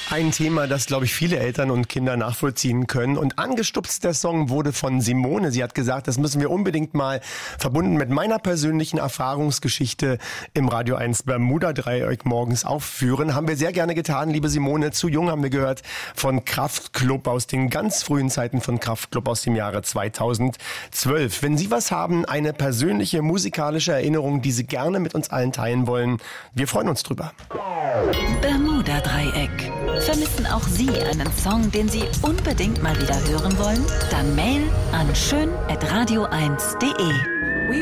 Ein Thema, das, glaube ich, viele Eltern und Kinder nachvollziehen können. Und angestupst der Song wurde von Simone. Sie hat gesagt, das müssen wir unbedingt mal verbunden mit meiner persönlichen Erfahrungsgeschichte im Radio 1 Bermuda-Dreieck morgens aufführen. Haben wir sehr gerne getan, liebe Simone. Zu jung haben wir gehört von Kraftklub aus den ganz frühen Zeiten von Kraftklub aus dem Jahre 2012. Wenn Sie was haben, eine persönliche musikalische Erinnerung, die Sie gerne mit uns allen teilen wollen, wir freuen uns drüber. Bermuda-Dreieck. Vermissen auch Sie einen Song, den Sie unbedingt mal wieder hören wollen? Dann Mail an schön@radio1.de.